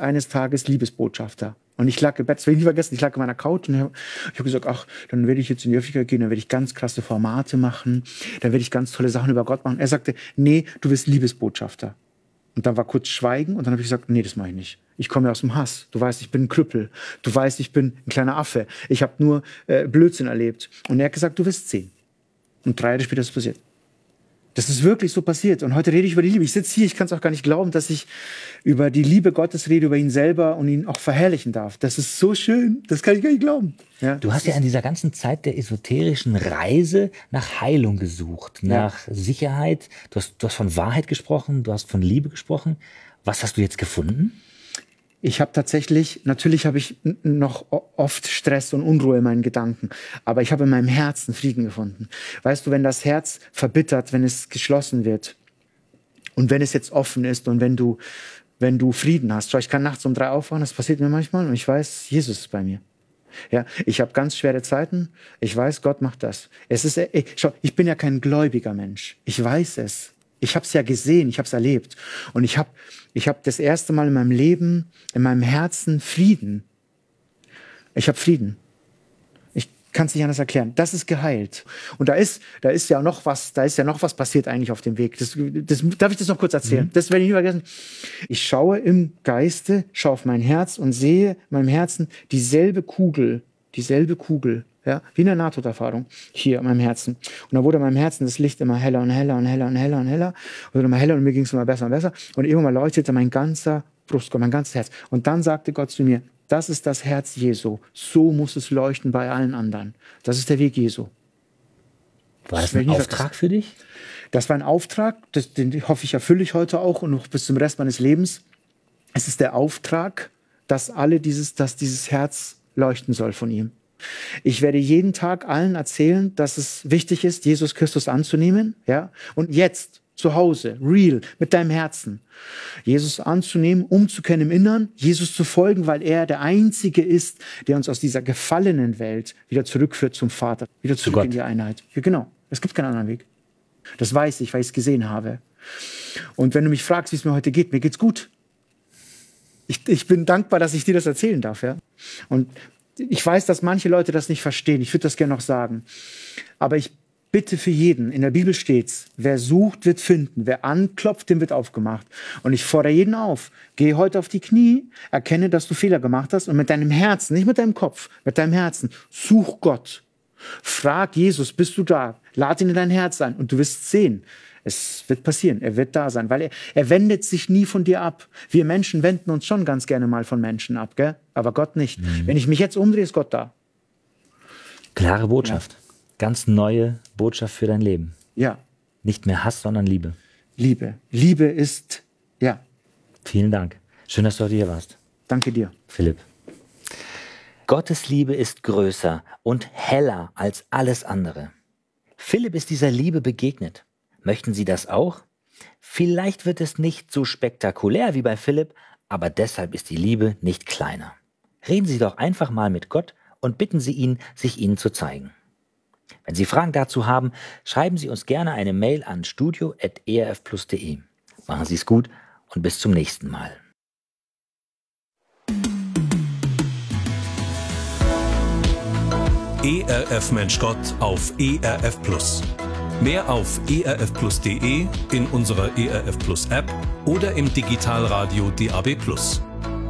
eines Tages Liebesbotschafter. Und ich lag im Bett, das werde ich nie vergessen, ich lag in meiner Couch und ich habe gesagt, ach, dann werde ich jetzt in die Öffentlichkeit gehen, dann werde ich ganz krasse Formate machen, dann werde ich ganz tolle Sachen über Gott machen. Er sagte, nee, du wirst Liebesbotschafter. Und dann war kurz Schweigen und dann habe ich gesagt, nee, das mache ich nicht. Ich komme ja aus dem Hass. Du weißt, ich bin ein Krüppel. Du weißt, ich bin ein kleiner Affe. Ich habe nur Blödsinn erlebt. Und er hat gesagt, du wirst 10. Und 3 Jahre später ist es passiert. Das ist wirklich so passiert. Und heute rede ich über die Liebe. Ich sitze hier, ich kann es auch gar nicht glauben, dass ich über die Liebe Gottes rede, über ihn selber und ihn auch verherrlichen darf. Das ist so schön, das kann ich gar nicht glauben. Ja, du hast ja in dieser ganzen Zeit der esoterischen Reise nach Heilung gesucht, nach Sicherheit. Du hast von Wahrheit gesprochen, du hast von Liebe gesprochen. Was hast du jetzt gefunden? Ich habe tatsächlich, natürlich habe ich noch oft Stress und Unruhe in meinen Gedanken, aber ich habe in meinem Herzen Frieden gefunden. Weißt du, wenn das Herz verbittert, wenn es geschlossen wird und wenn es jetzt offen ist und wenn du Frieden hast. Schau, ich kann nachts um 3 aufwachen, das passiert mir manchmal und ich weiß, Jesus ist bei mir. Ja, ich habe ganz schwere Zeiten, ich weiß, Gott macht das. Schau, ich bin ja kein gläubiger Mensch, ich weiß es. Ich habe es ja gesehen, ich habe es erlebt. Und ich hab das erste Mal in meinem Leben, in meinem Herzen Frieden. Ich habe Frieden. Ich kann es nicht anders erklären. Das ist geheilt. Und da ist ja noch was passiert eigentlich auf dem Weg. Darf ich das noch kurz erzählen? Das werde ich nie vergessen. Ich schaue im Geiste, schaue auf mein Herz und sehe in meinem Herzen dieselbe Kugel. Ja, wie eine Nahtoderfahrung hier in meinem Herzen. Und da wurde in meinem Herzen das Licht immer heller und heller und heller und heller und heller. Und immer heller und mir ging es immer besser und besser. Und irgendwann leuchtete mein ganzer Brustkorb, mein ganzes Herz. Und dann sagte Gott zu mir, das ist das Herz Jesu. So muss es leuchten bei allen anderen. Das ist der Weg Jesu. War das ein Auftrag für dich? Das war ein Auftrag, den hoffe ich erfülle ich heute auch und noch bis zum Rest meines Lebens. Es ist der Auftrag, dass dieses Herz leuchten soll von ihm. Ich werde jeden Tag allen erzählen, dass es wichtig ist, Jesus Christus anzunehmen, ja, und jetzt zu Hause, real, mit deinem Herzen, Jesus anzunehmen, umzukehren im Innern, Jesus zu folgen, weil er der Einzige ist, der uns aus dieser gefallenen Welt wieder zurückführt zum Vater, wieder zurück in die Einheit. Ja, genau, es gibt keinen anderen Weg. Das weiß ich, weil ich es gesehen habe. Und wenn du mich fragst, wie es mir heute geht, mir geht's gut. Ich bin dankbar, dass ich dir das erzählen darf, ja. Und ich weiß, dass manche Leute das nicht verstehen. Ich würde das gerne noch sagen. Aber ich bitte für jeden, in der Bibel steht's, wer sucht, wird finden. Wer anklopft, dem wird aufgemacht. Und ich fordere jeden auf, geh heute auf die Knie, erkenne, dass du Fehler gemacht hast und mit deinem Herzen, nicht mit deinem Kopf, mit deinem Herzen, such Gott. Frag Jesus, bist du da? Lad ihn in dein Herz ein und du wirst sehen. Es wird passieren, er wird da sein, weil er wendet sich nie von dir ab. Wir Menschen wenden uns schon ganz gerne mal von Menschen ab, gell? Aber Gott nicht. Wenn ich mich jetzt umdrehe, ist Gott da. Klare Botschaft. Ja. Ganz neue Botschaft für dein Leben. Ja. Nicht mehr Hass, sondern Liebe. Liebe. Liebe ist, ja. Vielen Dank. Schön, dass du heute hier warst. Danke dir. Philipp. Gottes Liebe ist größer und heller als alles andere. Philipp ist dieser Liebe begegnet. Möchten Sie das auch? Vielleicht wird es nicht so spektakulär wie bei Philipp, aber deshalb ist die Liebe nicht kleiner. Reden Sie doch einfach mal mit Gott und bitten Sie ihn, sich Ihnen zu zeigen. Wenn Sie Fragen dazu haben, schreiben Sie uns gerne eine Mail an studio@erfplus.de. Machen Sie es gut und bis zum nächsten Mal. ERF Mensch Gott auf ERF Plus. Mehr auf erfplus.de, in unserer ERF Plus App oder im Digitalradio DAB+.